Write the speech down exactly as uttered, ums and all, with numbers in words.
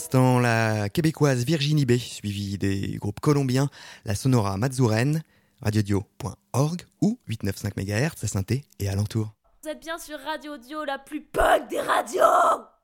l'instant, la québécoise Virginie B, suivie des groupes colombiens, la Sonora Mazuren, radiodio point org ou huit cent quatre-vingt-cinq mégahertz à Saint-Thé et alentour. Vous êtes bien sur Radio Dio, la plus punk des radios!